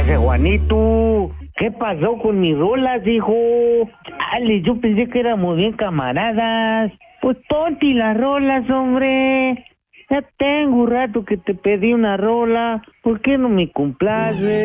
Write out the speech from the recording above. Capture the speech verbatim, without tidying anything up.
hace, Juanito? ¿Qué pasó con mis rolas, hijo? Chale, yo pensé que éramos bien camaradas. Pues ponte las rolas, hombre. Ya tengo un rato que te pedí una rola. ¿Por qué no me complaces?